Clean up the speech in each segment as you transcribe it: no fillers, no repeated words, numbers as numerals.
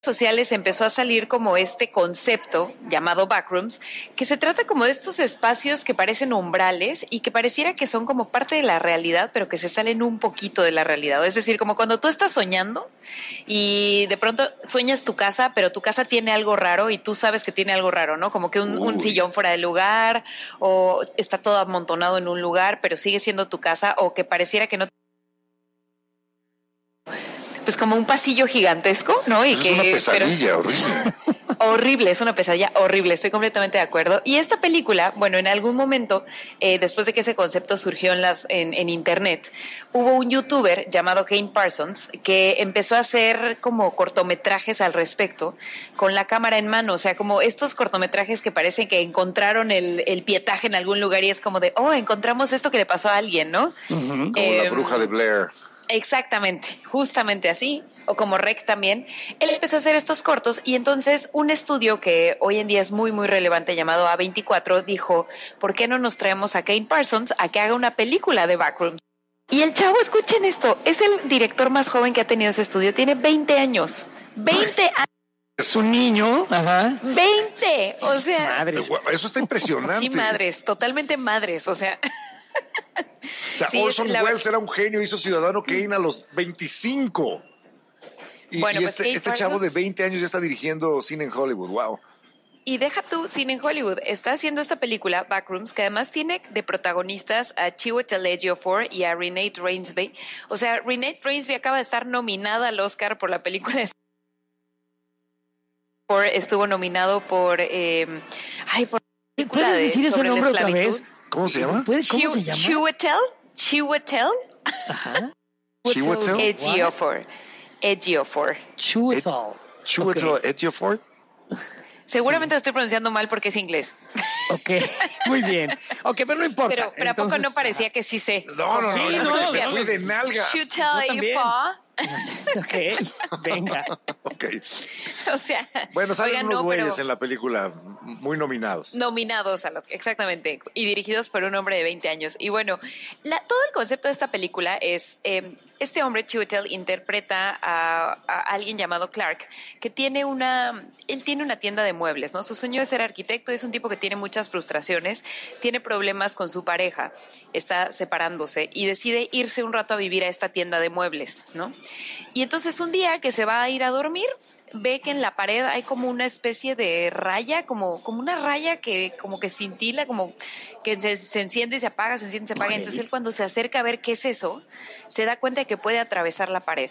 sociales empezó a salir como este concepto llamado backrooms, que se trata como de estos espacios que parecen umbrales y que pareciera que son como parte de la realidad, pero que se salen un poquito de la realidad. Es decir, como cuando tú estás soñando y de pronto sueñas tu casa, pero tu casa tiene algo raro y tú sabes que tiene algo raro, ¿no? Como que un sillón fuera de lugar o está todo amontonado en un lugar, pero sigue siendo tu casa, o que pareciera que no, pues como un pasillo gigantesco, ¿no? Y es una pesadilla horrible. Horrible, es una pesadilla horrible, estoy completamente de acuerdo. Y esta película, bueno, en algún momento, después de que ese concepto surgió en internet, hubo un youtuber llamado Kane Parsons que empezó a hacer como cortometrajes al respecto con la cámara en mano, o sea, como estos cortometrajes que parecen que encontraron el pietaje en algún lugar y es como de, oh, encontramos esto que le pasó a alguien, ¿no? Como la bruja de Blair. Exactamente, justamente así, o como Rec también. Él empezó a hacer estos cortos y entonces un estudio que hoy en día es muy, muy relevante llamado A24 dijo, ¿por qué no nos traemos a Kane Parsons a que haga una película de Backrooms? Y el chavo, escuchen esto, es el director más joven que ha tenido ese estudio, tiene 20 años, 20 años. Es un niño, ajá. 20, o sea. Madres. Eso está impresionante. Sí, madres, totalmente madres, o sea. O sea, sí, Orson Welles era un genio, hizo Ciudadano Kane a los 25. Y, bueno, y pues este chavo de 20 años ya está dirigiendo cine en Hollywood, wow. Y deja tú cine en Hollywood, está haciendo esta película, Backrooms, que además tiene de protagonistas a Chiwetel Ejiofor y a Renate Reinsve. O sea, Renate Reinsve acaba de estar nominada al Oscar por la película. Estuvo nominado por... ¿Puedes decir ese nombre otra vez? ¿Cómo se llama? ¿Cómo se llama? Chiwetel. Ajá. Chiwetel Ejiofor. Chiwetel Ejiofor. Seguramente lo estoy pronunciando mal porque es inglés. Ok, muy bien. Ok, pero no importa. Pero ¿a poco no parecía que sí sé? No, me fui de nalgas. Chiwetel Ejiofor. Ok, venga. Ok. O sea, bueno, salen unos güeyes en la película muy nominados. Nominados exactamente, y dirigidos por un hombre de 20 años. Y bueno, todo el concepto de esta película es, este hombre, Chiwetel, interpreta a alguien llamado Clark, que tiene él tiene una tienda de muebles, ¿no? Su sueño es ser arquitecto, es un tipo que tiene muchas frustraciones, tiene problemas con su pareja, está separándose y decide irse un rato a vivir a esta tienda de muebles, ¿no? Y entonces un día que se va a ir a dormir, ve que en la pared hay como una especie de raya, como una raya que como que cintila, como que se enciende y se apaga, se enciende y se apaga. Entonces él, cuando se acerca a ver qué es eso, se da cuenta de que puede atravesar la pared.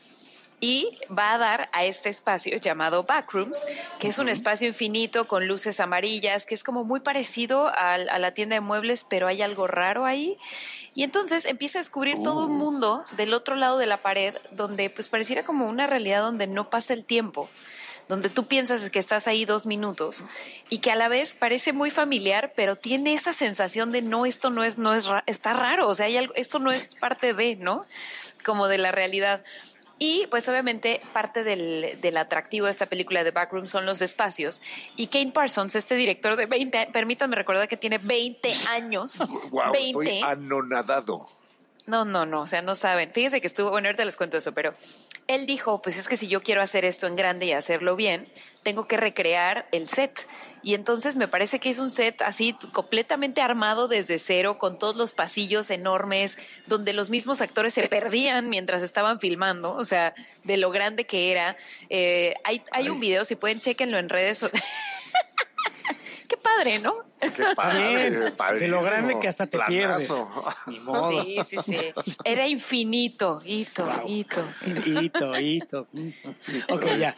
Y va a dar a este espacio llamado Backrooms, que es un espacio infinito con luces amarillas, que es como muy parecido a la tienda de muebles, pero hay algo raro ahí. Y entonces empieza a descubrir todo un mundo del otro lado de la pared, donde pues pareciera como una realidad donde no pasa el tiempo, donde tú piensas que estás ahí 2 minutos y que a la vez parece muy familiar, pero tiene esa sensación de no, esto no es está raro, o sea, hay algo, esto no es parte de, ¿no? Como de la realidad. Y pues obviamente parte del atractivo de esta película de Backrooms son los espacios. Y Kane Parsons, este director de 20, permítanme recordar que tiene 20 años. Wow, 20. Estoy anonadado. No, o sea, no saben. Fíjense que estuvo, bueno, ahorita les cuento eso, pero él dijo, pues es que si yo quiero hacer esto en grande y hacerlo bien, tengo que recrear el set. Y entonces me parece que es un set así completamente armado desde cero, con todos los pasillos enormes, donde los mismos actores se perdían mientras estaban filmando, o sea, de lo grande que era. Hay un video, si pueden, chéquenlo en redes. Qué padre, ¿no? Qué padre, padre. De lo grande que hasta te pierdes. Ni modo. Sí. Era infinito, hito. Ok, ya.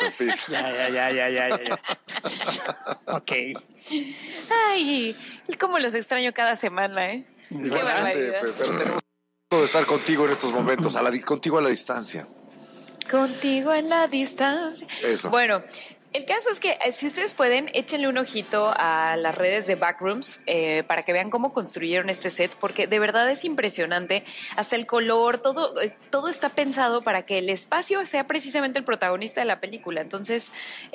Ok. Ay, cómo los extraño cada semana, ¿eh? Qué barbaridad. Pero tenemos que estar contigo en estos momentos, contigo a la distancia. Contigo en la distancia. Eso. Bueno, el caso es que si ustedes pueden, échenle un ojito a las redes de Backrooms para que vean cómo construyeron este set, porque de verdad es impresionante. Hasta el color, todo está pensado para que el espacio sea precisamente el protagonista de la película. Entonces,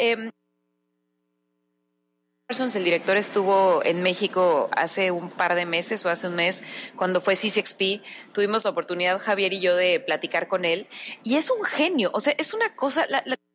el director estuvo en México hace un par de meses o hace un mes cuando fue C6P. Tuvimos la oportunidad, Javier y yo, de platicar con él y es un genio. O sea, es una cosa...